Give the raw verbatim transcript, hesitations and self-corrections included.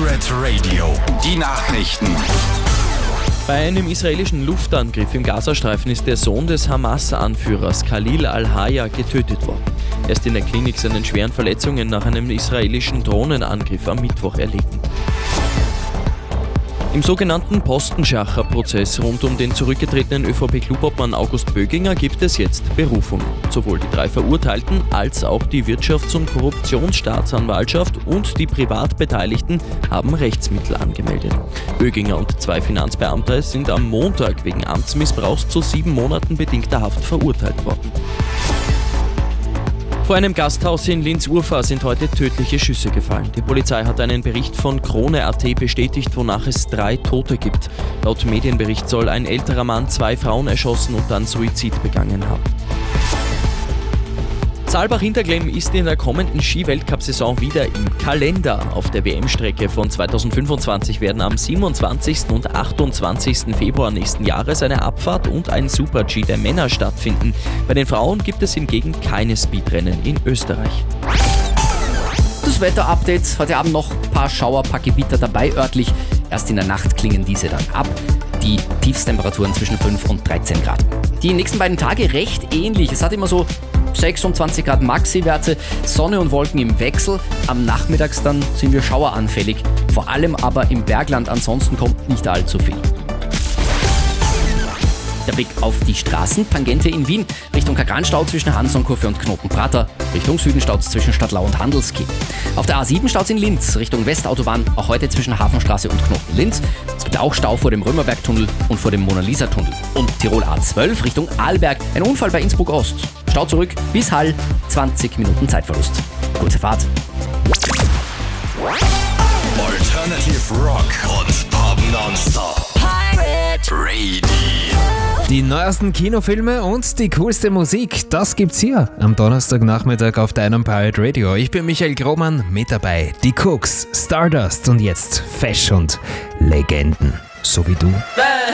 Pirate Radio, die Nachrichten. Bei einem israelischen Luftangriff im Gazastreifen ist der Sohn des Hamas-Anführers Khalil al-Hayya getötet worden. Er ist in der Klinik seinen schweren Verletzungen nach einem israelischen Drohnenangriff am Mittwoch erlegen. Im sogenannten Postenschacher-Prozess rund um den zurückgetretenen ÖVP-Klubobmann August Böginger gibt es jetzt Berufungen. Sowohl die drei Verurteilten als auch die Wirtschafts- und Korruptionsstaatsanwaltschaft und die Privatbeteiligten haben Rechtsmittel angemeldet. Böginger und zwei Finanzbeamte sind am Montag wegen Amtsmissbrauchs zu sieben Monaten bedingter Haft verurteilt worden. Vor einem Gasthaus in Linz-Urfahr sind heute tödliche Schüsse gefallen. Die Polizei hat einen Bericht von Krone Punkt at bestätigt, wonach es drei Tote gibt. Laut Medienbericht soll ein älterer Mann zwei Frauen erschossen und dann Suizid begangen haben. Saalbach-Hinterglemm ist in der kommenden Ski-Weltcup-Saison wieder im Kalender. Auf der W M-Strecke von zweitausendfünfundzwanzig werden am siebenundzwanzigsten und achtundzwanzigsten Februar nächsten Jahres eine Abfahrt und ein Super-G der Männer stattfinden. Bei den Frauen gibt es hingegen keine Speedrennen in Österreich. Das Wetter-Update. Heute Abend noch ein paar Schauer, paar Gewitter dabei örtlich. Erst in der Nacht klingen diese dann ab. Die Tiefstemperaturen zwischen fünf und dreizehn Grad. Die nächsten beiden Tage recht ähnlich. Es hat immer so sechsundzwanzig Grad Maxi-Werte, Sonne und Wolken im Wechsel. Am Nachmittags dann sind wir schaueranfällig. Vor allem aber im Bergland, ansonsten kommt nicht allzu viel. Der Blick auf die Straßen. Tangente in Wien. Richtung Kagran-Stau zwischen Hansonkurve und Knotenprater. Richtung Süden Staus zwischen Stadtlau und Handelski. Auf der A sieben Staus in Linz. Richtung Westautobahn. Auch heute zwischen Hafenstraße und Knoten-Linz. Es gibt auch Stau vor dem Römerberg-Tunnel und vor dem Mona-Lisa-Tunnel. Und Tirol A zwölf Richtung Arlberg. Ein Unfall bei Innsbruck-Ost. Stau zurück bis Hall. zwanzig Minuten Zeitverlust. Gute Fahrt. Alternative Rock und Pop nonstop. Pirate Radio. Die neuesten Kinofilme und die coolste Musik, das gibt's hier am Donnerstagnachmittag auf deinem Pirate Radio. Ich bin Michael Grohmann, mit dabei die Cooks, Stardust und jetzt Fesch und Legenden, so wie du.